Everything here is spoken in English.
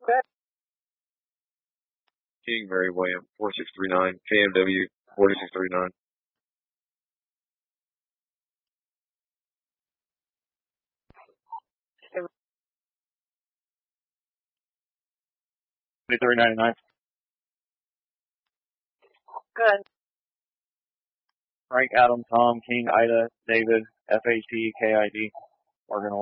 King Mary William 4639, KMW 4639. $23.99. Good. Frank, Adam, Tom, King, Ida, David, FAT, KID, Morgan.